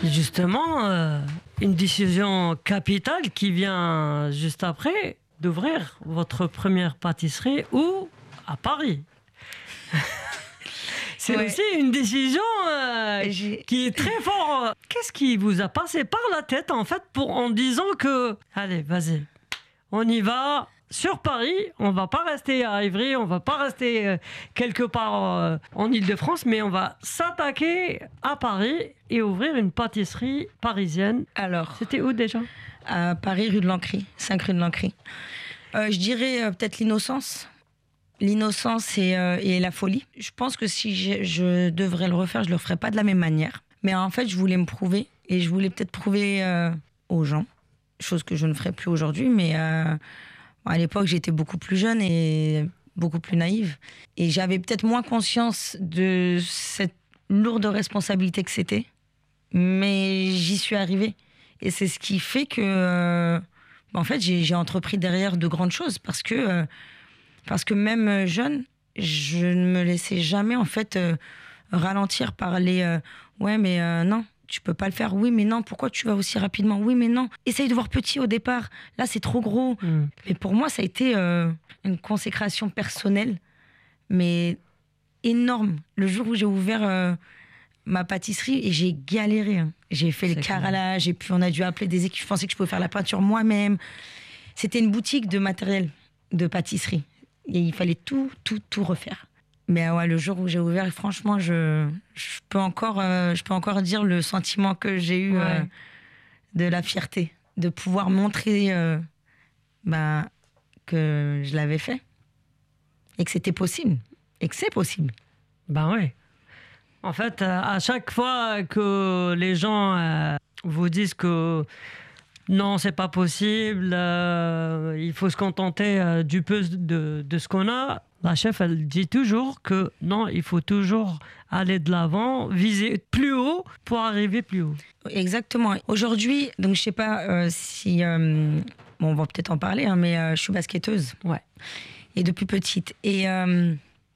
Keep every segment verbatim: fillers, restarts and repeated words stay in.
Justement, euh, une décision capitale qui vient juste après d'ouvrir votre première pâtisserie où? À Paris. C'est ouais. aussi une décision euh, qui est très forte. Qu'est-ce qui vous a passé par la tête en fait pour en disant que allez, vas-y, on y va sur Paris, on va pas rester à Ivry, on va pas rester euh, quelque part euh, en Île-de-France, mais on va s'attaquer à Paris et ouvrir une pâtisserie parisienne. Alors, c'était où déjà? À Paris, rue de l'Ancry, cinq rue de l'Ancry. Euh, je dirais euh, peut-être l'innocence. L'innocence et, euh, et la folie. Je pense que si je, je devrais le refaire, je le ferais pas de la même manière. Mais en fait, je voulais me prouver et je voulais peut-être prouver euh, aux gens, chose que je ne ferais plus aujourd'hui, mais euh, à l'époque, j'étais beaucoup plus jeune et beaucoup plus naïve. Et j'avais peut-être moins conscience de cette lourde responsabilité que c'était. Mais j'y suis arrivée. Et c'est ce qui fait que, euh, en fait, j'ai, j'ai entrepris derrière de grandes choses. Parce que, euh, parce que même jeune, je ne me laissais jamais, en fait, euh, ralentir par les euh, « ouais, mais euh, non ». Tu peux pas le faire. Oui, mais non. Pourquoi tu vas aussi rapidement? Oui, mais non. Essaye de voir petit au départ. Là, c'est trop gros. Mm. Mais pour moi, ça a été euh, une consécration personnelle, mais énorme. Le jour où j'ai ouvert euh, ma pâtisserie, et j'ai galéré. Hein. J'ai fait c'est le carrelage, et puis on a dû appeler des équipes. Je pensais que je pouvais faire la peinture moi-même. C'était une boutique de matériel de pâtisserie. Et il fallait tout, tout, tout refaire. Mais ouais, le jour où j'ai ouvert, franchement, je, je, peux encore, euh, je peux encore dire le sentiment que j'ai eu ouais. euh, de la fierté, de pouvoir montrer euh, bah, que je l'avais fait et que c'était possible et que c'est possible. Ben oui. En fait, à chaque fois que les gens euh, vous disent que non, c'est pas possible, euh, il faut se contenter euh, du peu de, de ce qu'on a. La chef, elle dit toujours que non, il faut toujours aller de l'avant, viser plus haut pour arriver plus haut. Exactement. Aujourd'hui, donc je sais pas euh, si... Euh, bon, on va peut-être en parler, hein, mais euh, je suis basketteuse. Ouais. Et depuis petite. Et, euh,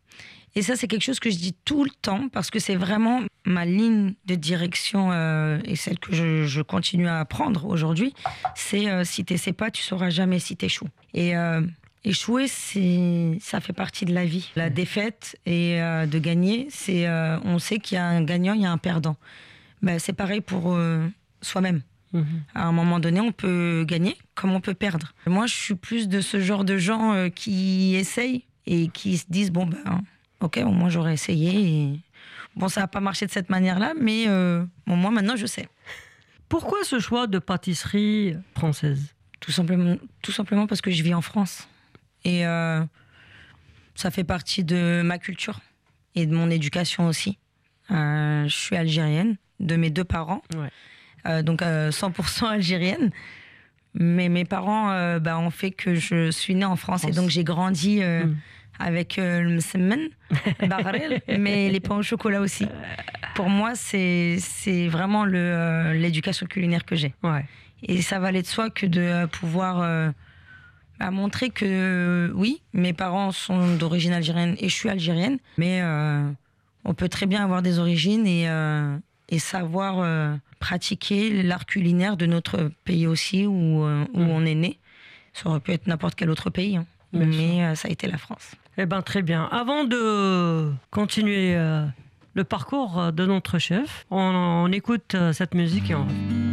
et ça, c'est quelque chose que je dis tout le temps parce que c'est vraiment ma ligne de direction euh, et celle que je, je continue à apprendre aujourd'hui. C'est euh, si t'essaies pas, tu sauras jamais si t'échoues. Et... Euh, Échouer, c'est, ça fait partie de la vie. La défaite et euh, de gagner, c'est, euh, on sait qu'il y a un gagnant, il y a un perdant. Ben, c'est pareil pour euh, soi-même. Mmh. À un moment donné, on peut gagner comme on peut perdre. Moi, je suis plus de ce genre de gens euh, qui essayent et qui se disent, bon, ben, ok, au moins j'aurais essayé. Et... Bon, ça n'a pas marché de cette manière-là, mais euh, bon, moi, maintenant, je sais. Pourquoi ce choix de pâtisserie française? Tout simplement, tout simplement parce que je vis en France. Et euh, ça fait partie de ma culture et de mon éducation aussi. Euh, je suis algérienne, de mes deux parents, ouais. euh, donc euh, cent pour cent algérienne. Mais mes parents euh, bah, ont fait que je suis née en France, France. Et donc j'ai grandi euh, mm. avec euh, le msemen, le barrel, mais les pains au chocolat aussi. Pour moi, c'est, c'est vraiment le, euh, l'éducation culinaire que j'ai. Ouais. Et ça valait de soi que de euh, pouvoir... Euh, à montrer que euh, oui, mes parents sont d'origine algérienne et je suis algérienne, mais euh, on peut très bien avoir des origines et, euh, et savoir euh, pratiquer l'art culinaire de notre pays aussi où, euh, où mmh. on est né. Ça aurait pu être n'importe quel autre pays, hein, mais euh, ça a été la France. Eh ben très bien. Avant de continuer euh, le parcours de notre chef, on, on écoute euh, cette musique et on revient.